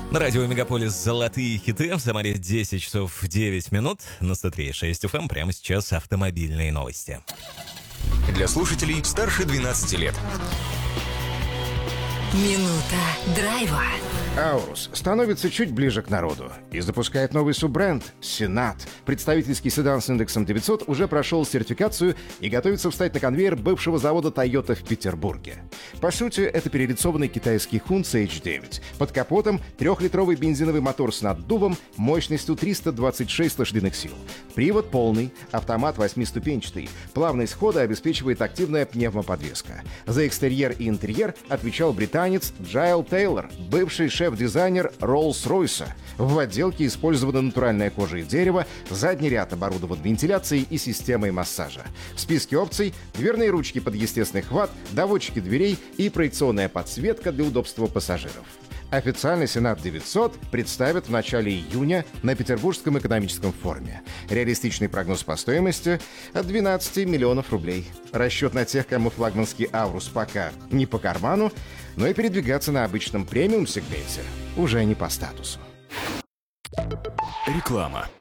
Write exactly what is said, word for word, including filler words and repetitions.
На радио Мегаполис «Золотые хиты». В Самаре десять часов девять минут. На сто три и шесть эф эм прямо сейчас автомобильные новости. Для слушателей старше двенадцати лет. Минута драйва. Аурус становится чуть ближе к народу и запускает новый суббренд «Сенат». Представительский седан с индексом девятьсот уже прошел сертификацию и готовится встать на конвейер бывшего завода Toyota в Петербурге. По сути, это перелицованный китайский Hyundai си эйч девять. Под капотом трехлитровый бензиновый мотор с наддувом мощностью триста двадцать шесть лошадиных сил. Привод полный, автомат восьмиступенчатый. Плавность хода обеспечивает активная пневмоподвеска. За экстерьер и интерьер отвечал британец Джайл Тейлор, бывший шеф-дизайнер Rolls-Royce. В отделке использована натуральная кожа и дерево, задний ряд оборудован вентиляцией и системой массажа. В списке опций — дверные ручки под естественный хват, доводчики дверей и проекционная подсветка для удобства пассажиров. Официально Сенат девятьсот представят в начале июня на Петербургском экономическом форуме. Реалистичный прогноз по стоимости — от двенадцати миллионов рублей. Расчет на тех, кому флагманский Аурус пока не по карману, но и передвигаться на обычном премиум-сегменте уже не по статусу. Реклама.